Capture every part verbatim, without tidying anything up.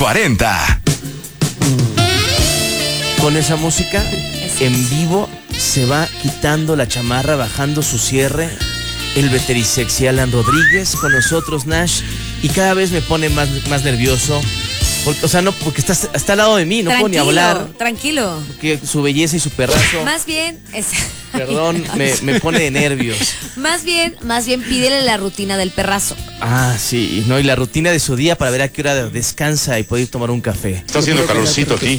cuarenta. Con esa música en vivo se va quitando la chamarra, bajando su cierre. El veterisexy Alan Rodríguez con nosotros, Nash. Y cada vez me pone más, más nervioso. Porque, o sea, no, porque está, está al lado de mí, no tranquilo, puedo ni hablar. Tranquilo. Porque su belleza y su perrazo. Más bien, es... Perdón, me, me pone de nervios. Más bien, más bien pídele la rutina del perrazo. Ah, sí, no, y la rutina de su día para ver a qué hora descansa y poder tomar un café. Está haciendo calorcito aquí.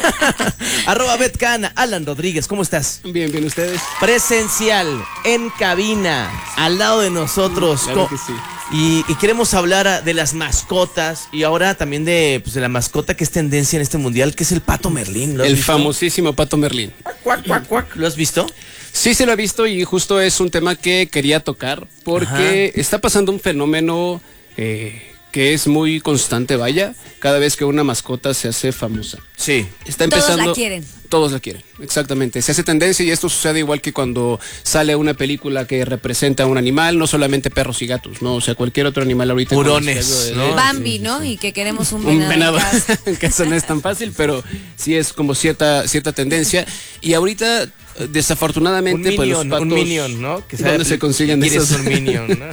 Arroba Betcana, Alan Rodríguez, ¿cómo estás? Bien, bien, ¿ustedes? Presencial, en cabina, al lado de nosotros. Claro que sí. Y, y queremos hablar de las mascotas y ahora también de, pues, de la mascota que es tendencia en este mundial, que es el pato Merlín. El visto? famosísimo pato Merlín. Cuac, cuac, cuac. ¿Lo has visto? Sí, se lo he visto y justo es un tema que quería tocar porque Ajá. está pasando un fenómeno eh, que es muy constante, vaya, cada vez que una mascota se hace famosa. Sí. Está empezando. Todos la quieren. Todos la quieren, exactamente. Se hace tendencia y esto sucede igual que cuando sale una película que representa a un animal, no solamente perros y gatos, no, o sea, cualquier otro animal ahorita. Hurones, ¿no? Bambi, sí, ¿no? sí. Y que queremos un venado. Un venado, que eso no es tan fácil, pero sí es como cierta, cierta tendencia. Y ahorita, desafortunadamente, un pues minion, los patos, un minion, ¿no? Que ¿dónde se consiguen esos? un minion, ¿no?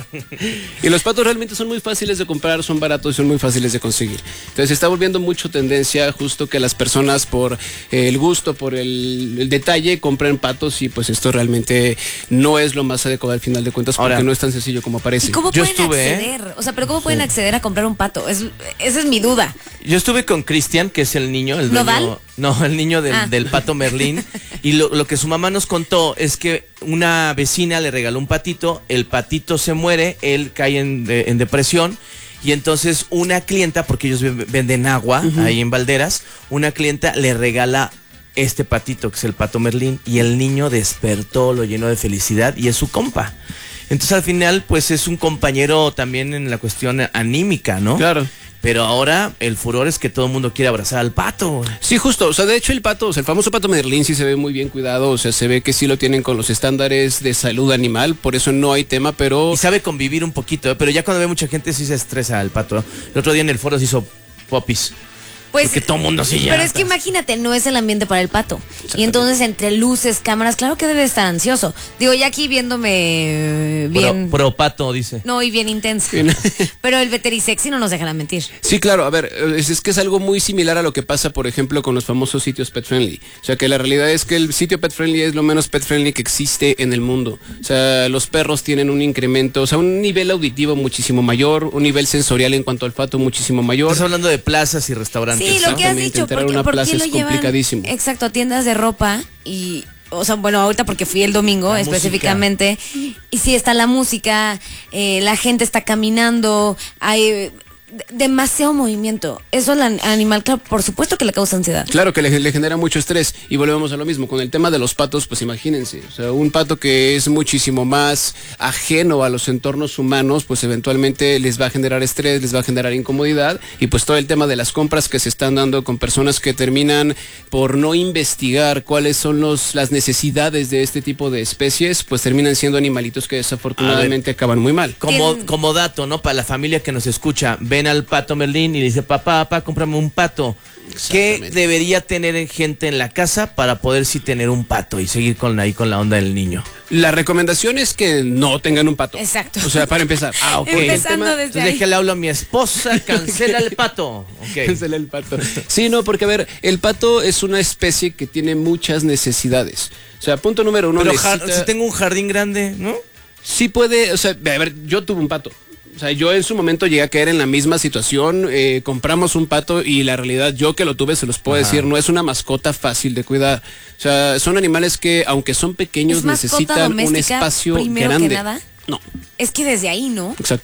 Y los patos realmente son muy fáciles de comprar, son baratos y son muy fáciles de conseguir. Entonces se está volviendo mucho tendencia justo que las personas por eh, el gusto, por el, el detalle, compren patos y pues esto realmente no es lo más adecuado al final de cuentas porque Ahora, no es tan sencillo como parece. ¿Y cómo Yo pueden estuve, acceder? ¿eh? O sea, pero ¿cómo pueden sí. acceder a comprar un pato? Es, esa es mi duda. Yo estuve con Cristian, que es el niño, el dueño, ¿Nodal? No, el niño del, ah. del pato Merlín. Y lo, lo que su mamá nos contó es que una vecina le regaló un patito, el patito se muere, él cae en, de, en depresión. Y entonces una clienta, porque ellos venden agua uh-huh. ahí en Valderas, una clienta le regala este patito, que es el pato Merlín, y el niño despertó, lo llenó de felicidad y es su compa. Entonces al final pues es un compañero también en la cuestión anímica, ¿no? Claro. Pero ahora el furor es que todo el mundo quiere abrazar al pato. Sí, justo, o sea, de hecho el pato, o sea, el famoso pato Merlín sí se ve muy bien cuidado, o sea, se ve que sí lo tienen con los estándares de salud animal, por eso no hay tema, pero... Y sabe convivir un poquito, ¿eh? Pero ya cuando ve mucha gente sí se estresa el pato, ¿no? El otro día en el foro se hizo popis. Pues, porque todo el mundo sí ya. Pero es que imagínate, no es el ambiente para el pato. Y entonces entre luces, cámaras, claro que debe estar ansioso. Digo, ya aquí viéndome bien. Pro, pro pato, dice. No, y bien intensa. Pero el veterisexy no nos dejará mentir. Sí, claro, a ver, es, es que es algo muy similar a lo que pasa, por ejemplo, con los famosos sitios pet friendly. O sea, que la realidad es que el sitio pet friendly es lo menos pet friendly que existe en el mundo. O sea, los perros tienen un incremento, o sea, un nivel auditivo muchísimo mayor, un nivel sensorial en cuanto al olfato muchísimo mayor. Estás hablando de plazas y restaurantes. Sí, lo que has dicho, entrar porque, a una porque plaza lo es llevan, complicadísimo. Exacto, a tiendas de ropa y, o sea, bueno, ahorita porque fui el domingo la específicamente, música. Y sí está la música, eh, la gente está caminando, hay demasiado movimiento. Eso al animal, claro, por supuesto que le causa ansiedad. Claro que le, le genera mucho estrés. Y volvemos a lo mismo, con el tema de los patos, pues imagínense, o sea, un pato que es muchísimo más ajeno a los entornos humanos, pues eventualmente les va a generar estrés, les va a generar incomodidad, y pues todo el tema de las compras que se están dando con personas que terminan por no investigar cuáles son los, las necesidades de este tipo de especies, pues terminan siendo animalitos que desafortunadamente acaban muy mal. Como, como dato, ¿no? Para la familia que nos escucha, ven al pato Merlín y le dice, papá, papá, cómprame un pato. ¿Qué debería tener gente en la casa para poder sí tener un pato y seguir con ahí con la onda del niño? La recomendación es que no tengan un pato. Exacto. O sea, para empezar. Ah, ok. Empezando tema, desde entonces ahí. déjale hablo a mi esposa, cancela el pato. Okay. Cancela el pato. Sí, no, porque a ver, el pato es una especie que tiene muchas necesidades. O sea, punto número uno. Pero necesita... si tengo un jardín grande, ¿no? Sí puede, o sea, a ver, yo tuve un pato. O sea, yo en su momento llegué a caer en la misma situación, eh, compramos un pato y la realidad, yo que lo tuve, se los puedo Ajá. decir, no es una mascota fácil de cuidar. O sea, son animales que, aunque son pequeños, necesitan un espacio primero grande. Que nada? No. Es que desde ahí, ¿no? Exacto.